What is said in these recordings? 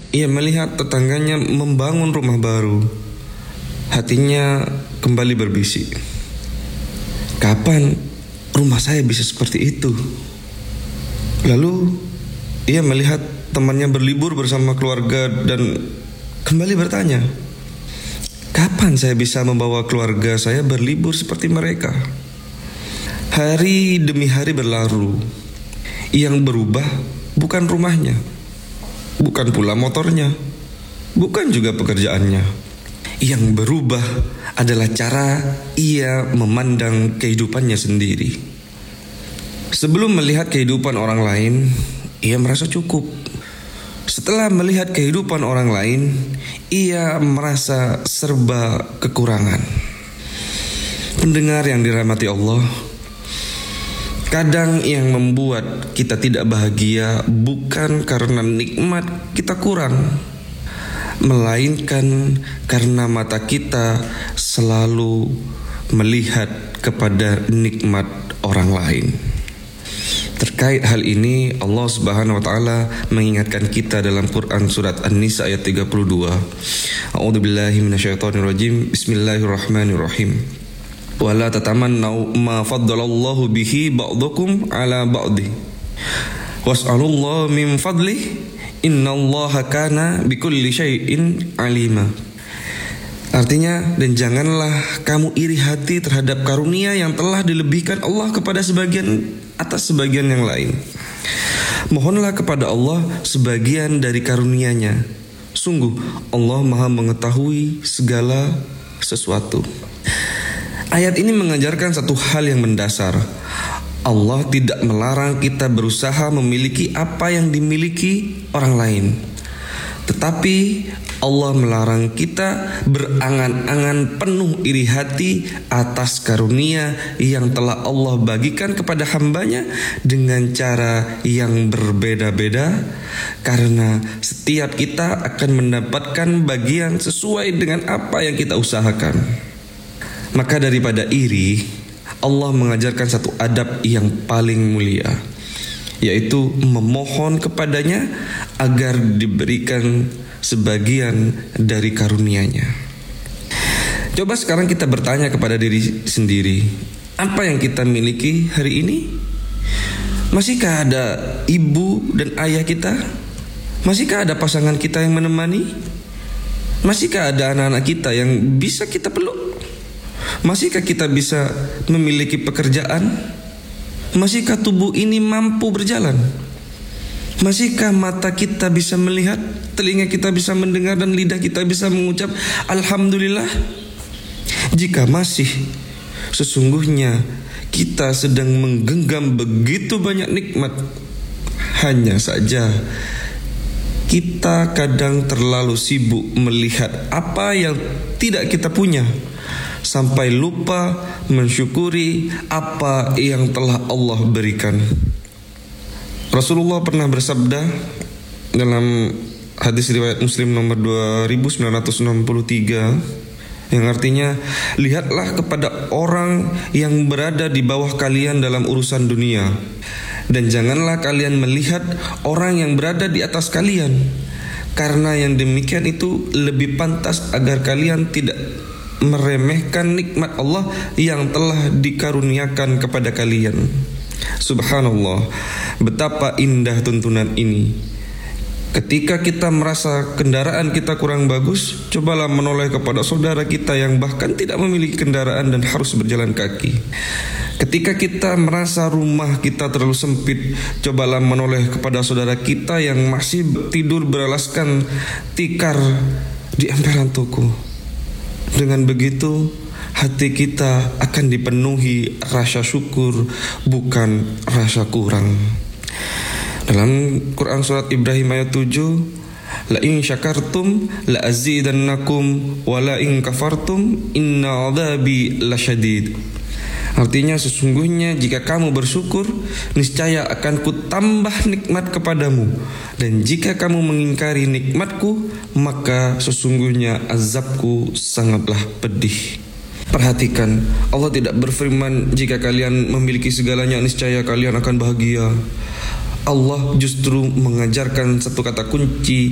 ia melihat tetangganya membangun rumah baru. Hatinya kembali berbisik, kapan rumah saya bisa seperti itu? Lalu ia melihat temannya berlibur bersama keluarga dan kembali bertanya, kapan saya bisa membawa keluarga saya berlibur seperti mereka? Hari demi hari berlalu. Yang berubah bukan rumahnya, bukan pula motornya, bukan juga pekerjaannya. Yang berubah adalah cara ia memandang kehidupannya sendiri. Sebelum melihat kehidupan orang lain, ia merasa cukup. Setelah melihat kehidupan orang lain, ia merasa serba kekurangan. Pendengar yang dirahmati Allah, kadang yang membuat kita tidak bahagia bukan karena nikmat kita kurang, melainkan karena mata kita selalu melihat kepada nikmat orang lain. Terkait hal ini, Allah Subhanahu wa taala mengingatkan kita dalam Quran surat An-Nisa ayat 32. A'udzubillahi minasyaitonirrajim. Bismillahirrahmanirrahim. Wala tatamannu ma faddalallahu bihi ba'dukum ala ba'di. Was'alullaha min fadlihi. Innallaha kana bikulli syai'in alima. Artinya, dan janganlah kamu iri hati terhadap karunia yang telah dilebihkan Allah kepada sebagian atas sebagian yang lain. Mohonlah kepada Allah sebagian dari karunia-Nya. Sungguh Allah Maha mengetahui segala sesuatu. Ayat ini mengajarkan satu hal yang mendasar. Allah tidak melarang kita berusaha memiliki apa yang dimiliki orang lain. Tetapi Allah melarang kita berangan-angan penuh iri hati atas karunia yang telah Allah bagikan kepada hambanya dengan cara yang berbeda-beda, karena setiap kita akan mendapatkan bagian sesuai dengan apa yang kita usahakan. Maka daripada iri, Allah mengajarkan satu adab yang paling mulia, yaitu memohon kepadanya agar diberikan sebagian dari karunia-Nya. Coba sekarang kita bertanya kepada diri sendiri, apa yang kita miliki hari ini? Masihkah ada ibu dan ayah kita? Masihkah ada pasangan kita yang menemani? Masihkah ada anak-anak kita yang bisa kita peluk? Masihkah kita bisa memiliki pekerjaan? Masihkah tubuh ini mampu berjalan? Masihkah mata kita bisa melihat, telinga kita bisa mendengar, dan lidah kita bisa mengucap Alhamdulillah? Jika masih, sesungguhnya kita sedang menggenggam begitu banyak nikmat. Hanya saja kita kadang terlalu sibuk melihat apa yang tidak kita punya, sampai lupa mensyukuri apa yang telah Allah berikan. Rasulullah pernah bersabda dalam hadis riwayat Muslim nomor 2963, yang artinya, lihatlah kepada orang yang berada di bawah kalian dalam urusan dunia, dan janganlah kalian melihat orang yang berada di atas kalian, karena yang demikian itu lebih pantas agar kalian tidak meremehkan nikmat Allah yang telah dikaruniakan kepada kalian. Subhanallah, betapa indah tuntunan ini. Ketika kita merasa kendaraan kita kurang bagus, cobalah menoleh kepada saudara kita yang bahkan tidak memiliki kendaraan dan harus berjalan kaki. Ketika kita merasa rumah kita terlalu sempit, cobalah menoleh kepada saudara kita yang masih tidur beralaskan tikar di emperan toko. Dengan begitu, hati kita akan dipenuhi rasa syukur, bukan rasa kurang. Dalam Quran surat Ibrahim ayat 7, la in syakartum la azidannakum wa la in kafartum inna adzabi lasyadid. Artinya, sesungguhnya jika kamu bersyukur, niscaya akan kutambah nikmat kepadamu, dan jika kamu mengingkari nikmatku, maka sesungguhnya azabku sangatlah pedih. Perhatikan, Allah tidak berfirman jika kalian memiliki segalanya niscaya kalian akan bahagia. Allah justru mengajarkan satu kata kunci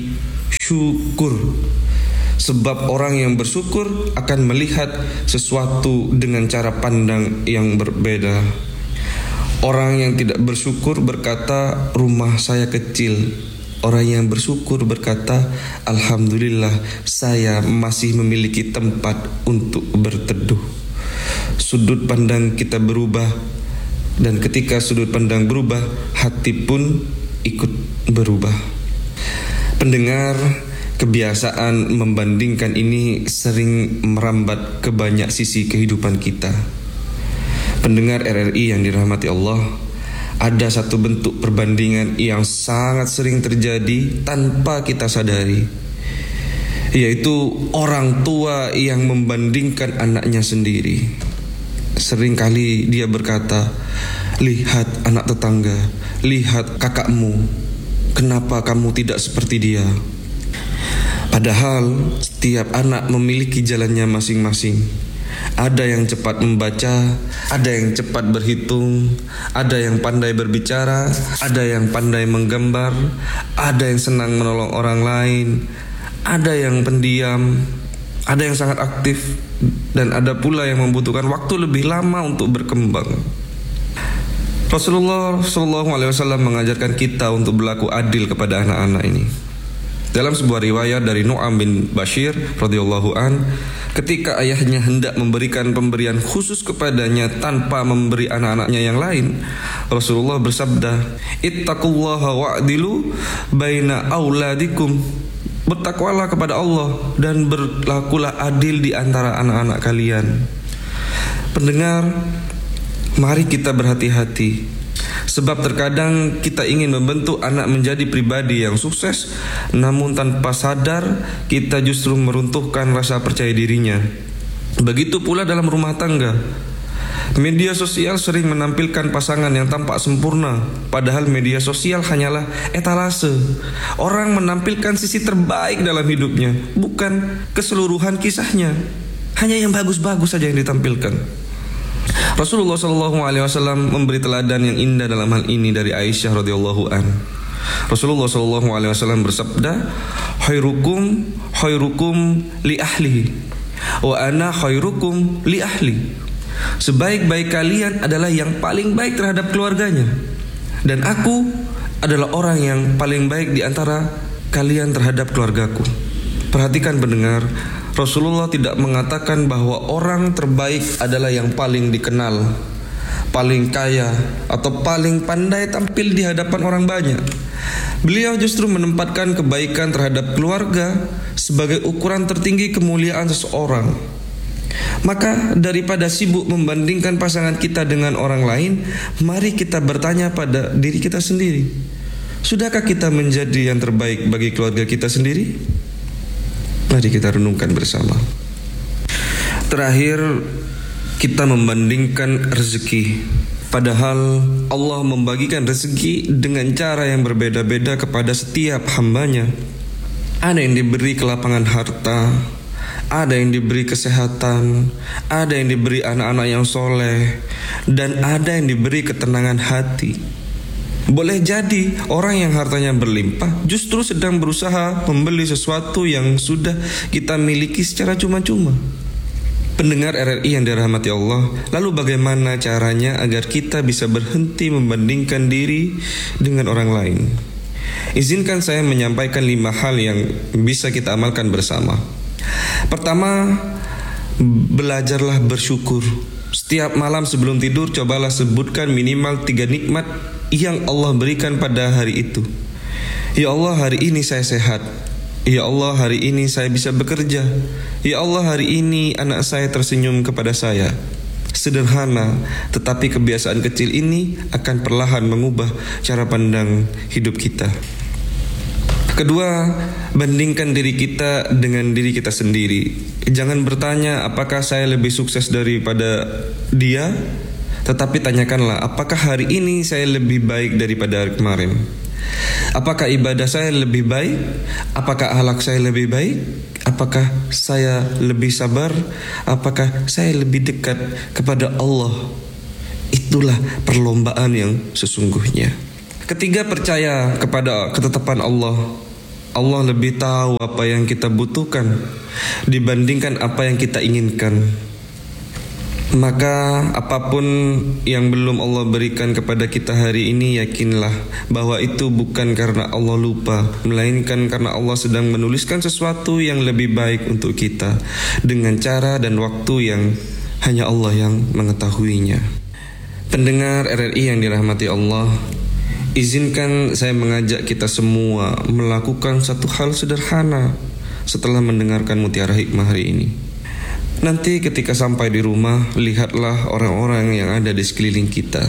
syukur. Sebab orang yang bersyukur akan melihat sesuatu dengan cara pandang yang berbeda. Orang yang tidak bersyukur berkata, rumah saya kecil. Orang yang bersyukur berkata, alhamdulillah saya masih memiliki tempat untuk berteduh. Sudut pandang kita berubah, dan ketika sudut pandang berubah, hati pun ikut berubah. Pendengar, kebiasaan membandingkan ini sering merambat ke banyak sisi kehidupan kita. Pendengar RRI yang dirahmati Allah, ada satu bentuk perbandingan yang sangat sering terjadi tanpa kita sadari, yaitu orang tua yang membandingkan anaknya sendiri. Seringkali dia berkata, lihat anak tetangga, lihat kakakmu, kenapa kamu tidak seperti dia? Padahal setiap anak memiliki jalannya masing-masing. Ada yang cepat membaca, ada yang cepat berhitung, ada yang pandai berbicara, ada yang pandai menggambar, ada yang senang menolong orang lain, ada yang pendiam, ada yang sangat aktif, dan ada pula yang membutuhkan waktu lebih lama untuk berkembang. Rasulullah SAW mengajarkan kita untuk berlaku adil kepada anak-anak ini. Dalam sebuah riwayat dari Nu'am bin Bashir radhiyallahu an, ketika ayahnya hendak memberikan pemberian khusus kepadanya tanpa memberi anak-anaknya yang lain, Rasulullah bersabda, ittaqullaha wa'dilu baina auladikum. Bertakwalah kepada Allah dan berlakulah adil di antara anak-anak kalian. Pendengar, mari kita berhati-hati. Sebab terkadang kita ingin membentuk anak menjadi pribadi yang sukses, namun tanpa sadar kita justru meruntuhkan rasa percaya dirinya. Begitu pula dalam rumah tangga. Media sosial sering menampilkan pasangan yang tampak sempurna, padahal media sosial hanyalah etalase. Orang menampilkan sisi terbaik dalam hidupnya, bukan keseluruhan kisahnya. Hanya yang bagus-bagus saja yang ditampilkan. Rasulullah SAW memberi teladan yang indah dalam hal ini dari Aisyah radhiyallahu an. Rasulullah SAW bersabda, khairukum li ahlihi wa ana khairukum li ahli. Sebaik-baik kalian adalah yang paling baik terhadap keluarganya, dan aku adalah orang yang paling baik di antara kalian terhadap keluargaku. Perhatikan pendengar, Rasulullah tidak mengatakan bahwa orang terbaik adalah yang paling dikenal, paling kaya, atau paling pandai tampil di hadapan orang banyak. Beliau justru menempatkan kebaikan terhadap keluarga sebagai ukuran tertinggi kemuliaan seseorang. Maka daripada sibuk membandingkan pasangan kita dengan orang lain, mari kita bertanya pada diri kita sendiri, sudahkah kita menjadi yang terbaik bagi keluarga kita sendiri? Mari kita renungkan bersama. Terakhir, kita membandingkan rezeki. Padahal Allah membagikan rezeki dengan cara yang berbeda-beda kepada setiap hambanya. Ada yang diberi kelapangan harta, ada yang diberi kesehatan, ada yang diberi anak-anak yang soleh, dan ada yang diberi ketenangan hati. Boleh jadi orang yang hartanya berlimpah justru sedang berusaha membeli sesuatu yang sudah kita miliki secara cuma-cuma. Pendengar RRI yang dirahmati Allah, lalu bagaimana caranya agar kita bisa berhenti membandingkan diri dengan orang lain? Izinkan saya menyampaikan 5 hal yang bisa kita amalkan bersama. Pertama, belajarlah bersyukur. Setiap malam sebelum tidur, cobalah sebutkan minimal 3 nikmat yang Allah berikan pada hari itu. Ya Allah, hari ini saya sehat. Ya Allah, hari ini saya bisa bekerja. Ya Allah, hari ini anak saya tersenyum kepada saya. Sederhana, tetapi kebiasaan kecil ini akan perlahan mengubah cara pandang hidup kita. Kedua, bandingkan diri kita dengan diri kita sendiri. Jangan bertanya apakah saya lebih sukses daripada dia, tetapi tanyakanlah apakah hari ini saya lebih baik daripada hari kemarin. Apakah ibadah saya lebih baik? Apakah akhlak saya lebih baik? Apakah saya lebih sabar? Apakah saya lebih dekat kepada Allah? Itulah perlombaan yang sesungguhnya. Ketiga, percaya kepada ketetapan Allah. Allah lebih tahu apa yang kita butuhkan dibandingkan apa yang kita inginkan. Maka apapun yang belum Allah berikan kepada kita hari ini, yakinlah bahwa itu bukan karena Allah lupa, melainkan karena Allah sedang menuliskan sesuatu yang lebih baik untuk kita dengan cara dan waktu yang hanya Allah yang mengetahuinya. Pendengar RRI yang dirahmati Allah, izinkan saya mengajak kita semua melakukan satu hal sederhana setelah mendengarkan Mutiara Hikmah hari ini. Nanti ketika sampai di rumah, lihatlah orang-orang yang ada di sekeliling kita.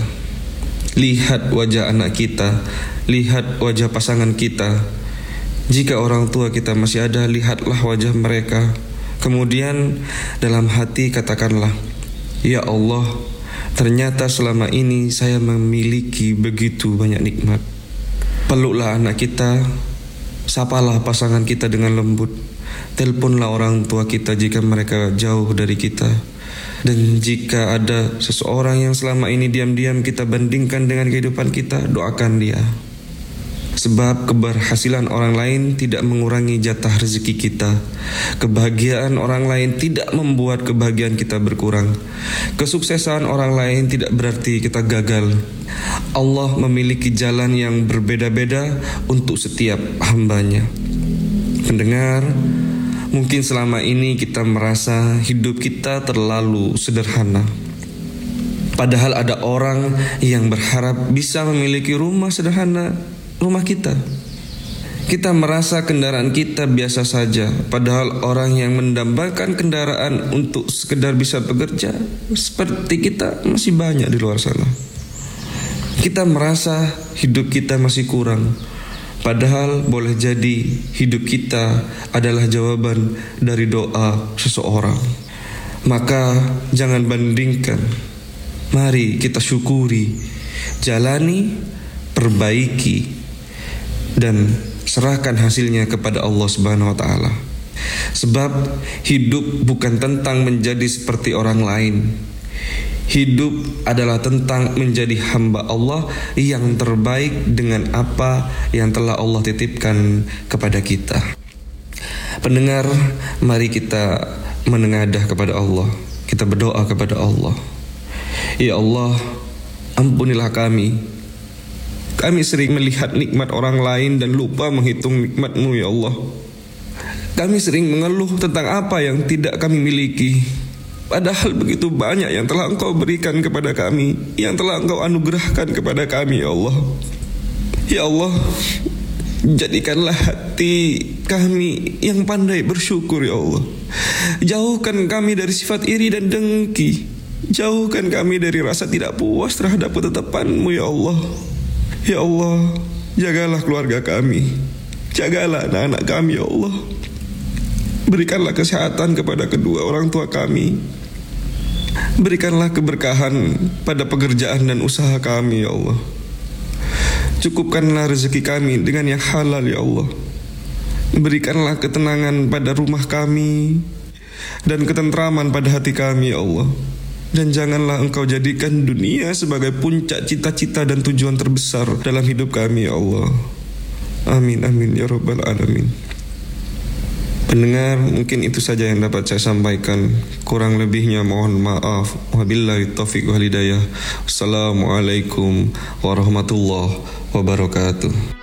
Lihat wajah anak kita, lihat wajah pasangan kita. Jika orang tua kita masih ada, lihatlah wajah mereka. Kemudian dalam hati katakanlah, ya Allah, ternyata selama ini saya memiliki begitu banyak nikmat. Peluklah anak kita, sapalah pasangan kita dengan lembut. Teleponlah orang tua kita jika mereka jauh dari kita. Dan jika ada seseorang yang selama ini diam-diam kita bandingkan dengan kehidupan kita, doakan dia. Sebab keberhasilan orang lain tidak mengurangi jatah rezeki kita. Kebahagiaan orang lain tidak membuat kebahagiaan kita berkurang. Kesuksesan orang lain tidak berarti kita gagal. Allah memiliki jalan yang berbeda-beda untuk setiap hambanya. Pendengar, mungkin selama ini kita merasa hidup kita terlalu sederhana. Padahal ada orang yang berharap bisa memiliki rumah sederhana, rumah kita. Kita merasa kendaraan kita biasa saja, padahal orang yang mendambakan kendaraan untuk sekedar bisa bekerja seperti kita masih banyak di luar sana. Kita merasa hidup kita masih kurang, padahal boleh jadi hidup kita adalah jawaban dari doa seseorang. Maka jangan bandingkan. Mari kita syukuri, jalani, perbaiki, dan serahkan hasilnya kepada Allah Subhanahu wa taala. Sebab hidup bukan tentang menjadi seperti orang lain. Hidup adalah tentang menjadi hamba Allah yang terbaik dengan apa yang telah Allah titipkan kepada kita. Pendengar, mari kita menengadah kepada Allah. Kita berdoa kepada Allah. Ya Allah, ampunilah kami. Kami sering melihat nikmat orang lain dan lupa menghitung nikmat-Mu, ya Allah. Kami sering mengeluh tentang apa yang tidak kami miliki. Padahal begitu banyak yang telah Engkau berikan kepada kami, yang telah Engkau anugerahkan kepada kami, ya Allah. Ya Allah, jadikanlah hati kami yang pandai bersyukur, ya Allah. Jauhkan kami dari sifat iri dan dengki. Jauhkan kami dari rasa tidak puas terhadap ketetapan-Mu, ya Allah. Ya Allah, jagalah keluarga kami. Jagalah anak-anak kami, ya Allah. Berikanlah kesehatan kepada kedua orang tua kami. Berikanlah keberkahan pada pekerjaan dan usaha kami, ya Allah. Cukupkanlah rezeki kami dengan yang halal, ya Allah. Berikanlah ketenangan pada rumah kami dan ketentraman pada hati kami, ya Allah. Dan janganlah Engkau jadikan dunia sebagai puncak cita-cita dan tujuan terbesar dalam hidup kami, ya Allah. Amin, amin, ya Rabbal Alamin. Pendengar, mungkin itu saja yang dapat saya sampaikan. Kurang lebihnya mohon maaf. Wabillahi taufiq wal hidayah. Wassalamualaikum warahmatullahi wabarakatuh.